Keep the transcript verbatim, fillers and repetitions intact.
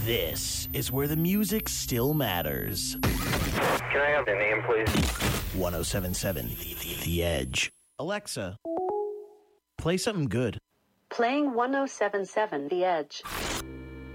This is where the music still matters. Can I have the name, please? one oh seven point seven The Edge. Alexa, play something good. Playing one oh seven point seven The Edge.